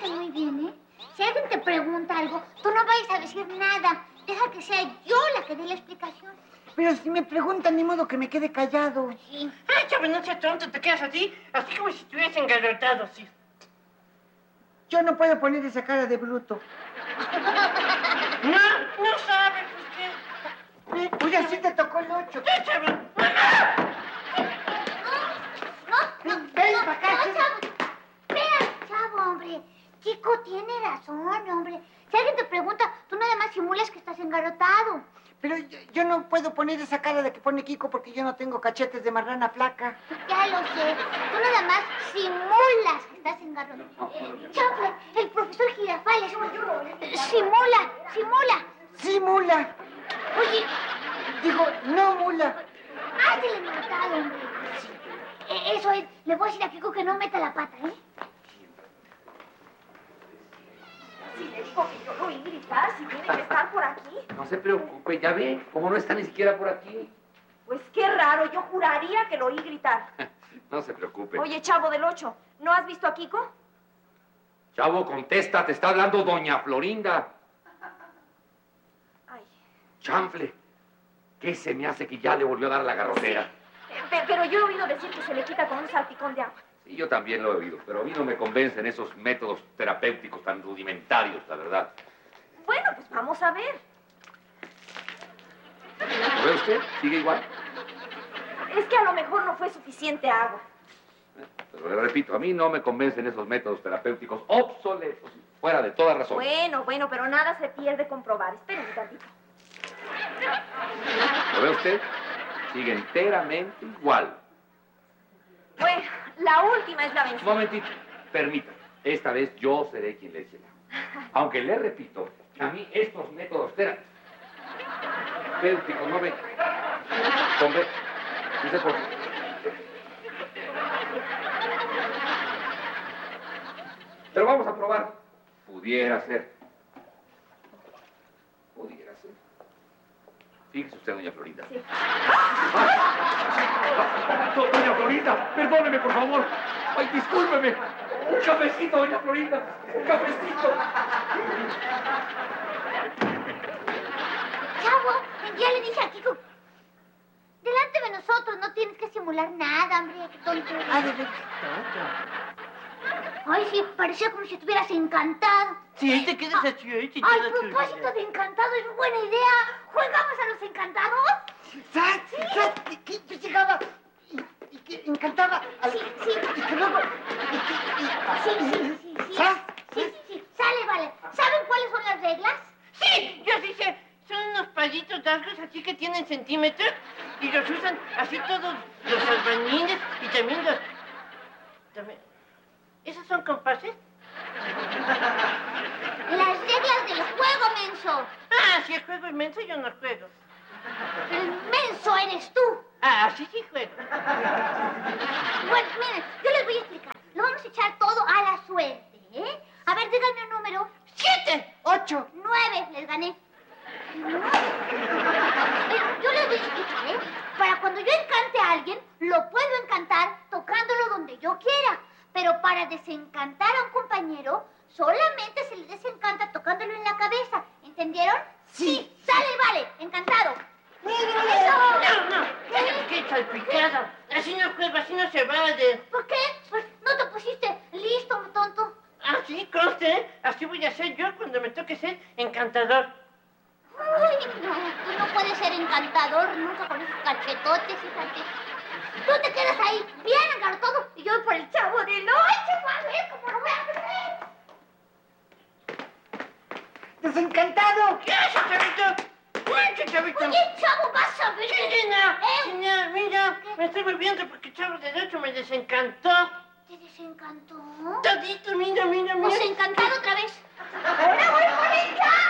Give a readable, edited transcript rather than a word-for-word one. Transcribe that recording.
muy bien, ¿eh? Si alguien te pregunta algo, tú no vayas a decir nada. Deja que sea yo la que dé la explicación. Pero si me preguntan, ni modo que me quede callado. Sí. Ay, Chavo, no seas tonto, te quedas así como si estuvieras engarrotado, sí. Yo no puedo poner esa cara de bruto. No sabes, pues qué. Oye, así te tocó el 8. ¿Qué, Chavo? Ven para acá. No, Chavo. Espera, Chavo, hombre. Chico, tiene razón, hombre. Si alguien te pregunta, tú nada más simulas que estás engarrotado. Pero yo no puedo poner esa cara de que pone Kiko porque yo no tengo cachetes de marrana flaca. Ya lo sé. Tú nada más simulas que estás engarrotado. Chanfle, el profesor Girafales. Simula. Sí, mula. Oye, Digo, no mula. hazte el engarrotado, hombre. Eso es. Le voy a decir a Kiko que no meta la pata, ¿eh? Si le digo que yo lo oí gritar, si tiene que estar por aquí. No se preocupe, ya ve, como no está ni siquiera por aquí. Pues qué raro, yo juraría que lo oí gritar. No se preocupe. Oye, Chavo del 8, ¿no has visto a Kiko? Chavo, contesta, te está hablando doña Florinda. Ay, Chanfle, ¿qué se me hace que ya le volvió a dar la garrotera? pero yo he oído decir que se le quita con un salpicón de agua. Sí, yo también lo he oído, pero a mí no me convencen esos métodos terapéuticos tan rudimentarios, la verdad. Bueno, pues vamos a ver. ¿Lo ve usted? ¿Sigue igual? Es que a lo mejor no fue suficiente agua. Pero le repito, a mí no me convencen esos métodos terapéuticos obsoletos, fuera de toda razón. Bueno, pero nada se pierde con probar. Esperen un tantito. ¿Lo ve usted? Sigue enteramente igual. Bueno, la última es la Un vencida. momentito, permítame. Esta vez yo seré quien le eche el agua. Aunque le repito, a mí estos métodos terapéuticos no me... Hombre, no sé por qué. Pero vamos a probar. Pudiera ser. Fíjese usted, doña Florinda. Sí. Doña Florinda, perdóneme, por favor. Ay, discúlpeme. Un cafecito, doña Florinda. Un cafecito. Chavo, ya le dije a Kiko. Delante de nosotros, no tienes que simular nada, hombre. Qué tonto. De ver. Ay, sí, parecía como si estuvieras encantado. Sí, te quedas así, Ay, propósito de encantado, es buena idea. ¿Jugamos a los encantados? ¡Sas! Que yo llegaba y que encantaba. Sí. Y que luego... Sí. ¿Sas? Sí. Sale, vale. ¿Saben cuáles son las reglas? Sí, yo sí sé. Son unos palitos largos así que tienen centímetros y los usan así todos los albañiles y también los... ¿Esos son compases? Las reglas del juego, menso. Ah, si el juego es menso, yo no juego. El menso eres tú. Ah, sí juego. Bueno, miren, yo les voy a explicar. Lo vamos a echar todo a la suerte, ¿eh? A ver, díganme un número. 7, 8. 9, les gané. Pero yo les voy a explicar, ¿eh? Para cuando yo encante a alguien, lo puedo encantar tocándolo donde yo quiera. Pero para desencantar a un compañero, solamente se le desencanta tocándolo en la cabeza. ¿Entendieron? Sí. Sale, vale. Encantado. No. ¿Qué salpicada? Así no juego, así no se vale. ¿Por qué? Pues no te pusiste listo, tonto. Así conste, así voy a ser yo cuando me toque ser encantador. Uy, no, tú no puedes ser encantador nunca con esos cachetotes, fíjate. Tú te quedas ahí, bien engarrotado, y yo voy por el Chavo del 8, a ver cómo lo voy a hacer. ¡Desencantado! ¿Qué haces, chavito? ¡Mucho, chavito! Oye, Chavo, vas a ver. Señora, mira, me estoy volviendo porque Chavo del 8 me desencantó. ¿Te desencantó? Todito, mira. Pues encantado otra vez. Ahora voy por el Chavo.